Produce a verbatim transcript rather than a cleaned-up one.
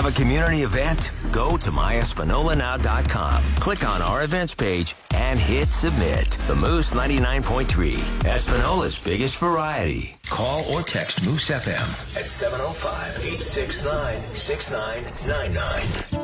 a community event? Go to my espanola now dot com. Click on our events page and hit submit. The Moose ninety-nine point three, Espanola's biggest variety. Call or text Moose F M at seven oh five, eight six nine, six nine nine nine.